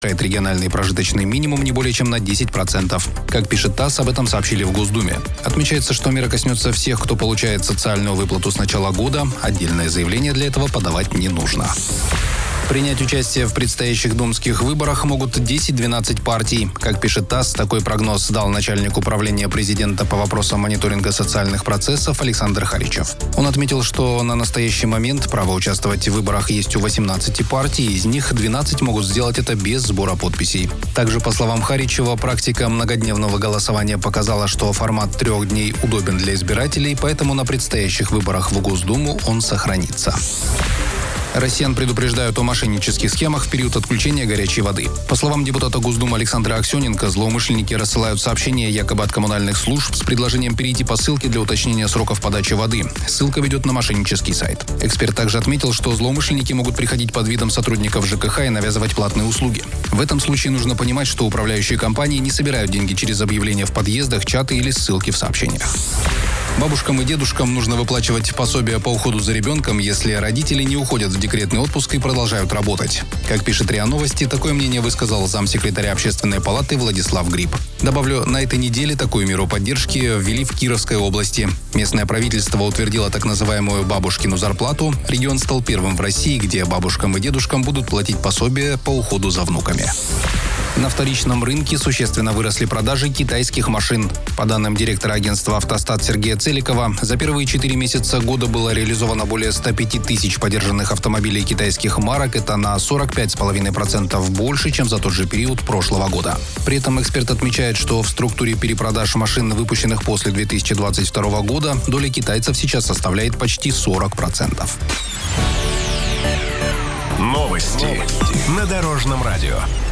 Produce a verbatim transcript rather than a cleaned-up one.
региональный прожиточный минимум не более чем на десять процентов. Как пишет ТАСС, об этом сообщили в Госдуме. Отмечается, что мера коснется всех, кто получает социальную выплату с начала года. Отдельное заявление для этого подавать не нужно. Принять участие в предстоящих думских выборах могут десять-двенадцать партий. Как пишет ТАСС, такой прогноз дал начальник управления президента по вопросам мониторинга социальных процессов Александр Харичев. Он отметил, что на настоящий момент право участвовать в выборах есть у восемнадцати партий, из них двенадцать могут сделать это без сбора подписей. Также, по словам Харичева, практика многодневного голосования показала, что формат трех дней удобен для избирателей, поэтому на предстоящих выборах в Госдуму он сохранится. Россиян предупреждают о мошеннических схемах в период отключения горячей воды. По словам депутата Госдумы Александра Аксененко, злоумышленники рассылают сообщения якобы от коммунальных служб с предложением перейти по ссылке для уточнения сроков подачи воды. Ссылка ведет на мошеннический сайт. Эксперт также отметил, что злоумышленники могут приходить под видом сотрудников ЖКХ и навязывать платные услуги. В этом случае нужно понимать, что управляющие компании не собирают деньги через объявления в подъездах, чаты или ссылки в сообщениях. Бабушкам и дедушкам нужно выплачивать пособие по уходу за ребенком, если родители не уходят в декретный отпуск и продолжают работать. Как пишет РИА Новости, такое мнение высказал замсекретаря Общественной палаты Владислав Гриб. Добавлю, на этой неделе такую меру поддержки ввели в Кировской области. Местное правительство утвердило так называемую бабушкину зарплату. Регион стал первым в России, где бабушкам и дедушкам будут платить пособие по уходу за внуками. На вторичном рынке существенно выросли продажи китайских машин. По данным директора агентства «Автостат» Сергея Целикова, за первые четыре месяца года было реализовано более ста пяти тысяч подержанных автомобилей китайских марок. Это на сорок пять целых пять десятых процента больше, чем за тот же период прошлого года. При этом эксперт отмечает, что в структуре перепродаж машин, выпущенных после две тысячи двадцать второго года, доля китайцев сейчас составляет почти сорок процентов. Новости на Дорожном радио.